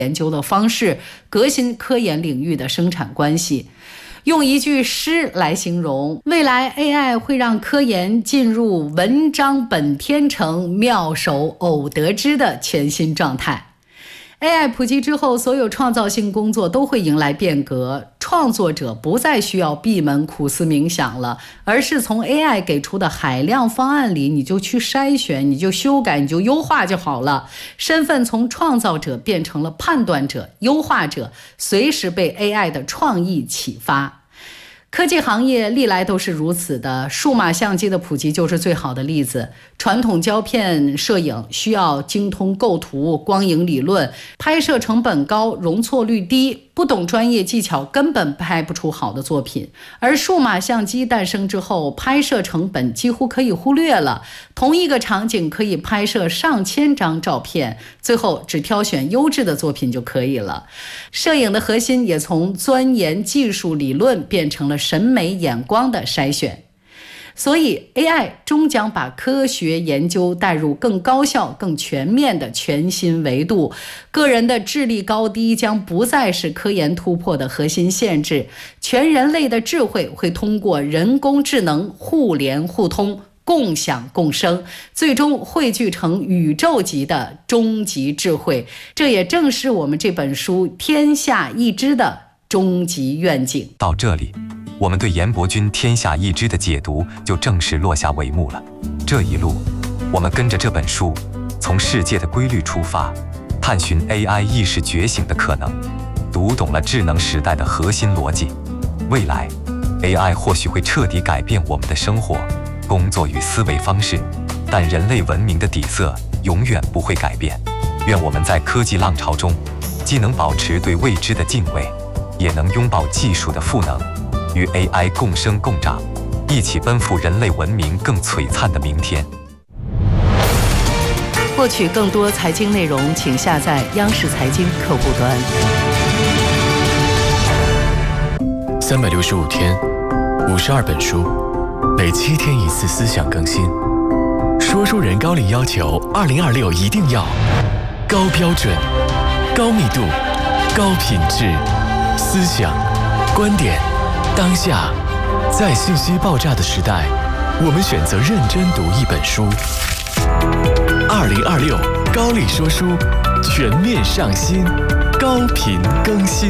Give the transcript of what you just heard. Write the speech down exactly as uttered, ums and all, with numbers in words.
研究的方式，革新科研领域的生产关系。用一句诗来形容，未来 A I 会让科研进入文章本天成，妙手偶得之的全新状态。A I 普及之后，所有创造性工作都会迎来变革，创作者不再需要闭门苦思冥想了，而是从 A I 给出的海量方案里，你就去筛选，你就修改，你就优化就好了。身份从创造者变成了判断者、优化者，随时被 A I 的创意启发。科技行业历来都是如此的，数码相机的普及就是最好的例子。传统胶片摄影需要精通构图、光影理论，拍摄成本高，容错率低，不懂专业技巧根本拍不出好的作品。而数码相机诞生之后，拍摄成本几乎可以忽略了，同一个场景可以拍摄上千张照片，最后只挑选优质的作品就可以了。摄影的核心也从钻研技术理论变成了审美眼光的筛选。所以 A I 终将把科学研究带入更高效、更全面的全新维度，个人的智力高低将不再是科研突破的核心限制，全人类的智慧会通过人工智能互联互通、共享共生，最终汇聚成宇宙级的终极智慧。这也正是我们这本书《天下一知》的终极愿景。 到这里，我们对严伯钧《天下一知》的解读就正式落下帷幕了。这一路，我们跟着这本书，从世界的规律出发，探寻 A I 意识觉醒的可能，读懂了智能时代的核心逻辑。未来 A I 或许会彻底改变我们的生活、工作与思维方式，但人类文明的底色永远不会改变。愿我们在科技浪潮中，既能保持对未知的敬畏，也能拥抱技术的赋能，与 A I 共生共长，一起奔赴人类文明更璀璨的明天。 获取更多财经内容，请下载央视财经客户端。 三百六十五天，五十二本书，每七天一次思想更新。说书人高丽要求，二零二六一定要高标准、高密度、高品质，思想、观点。当下，在信息爆炸的时代，我们选择认真读一本书。二零二六高丽说书全面上新，高频更新。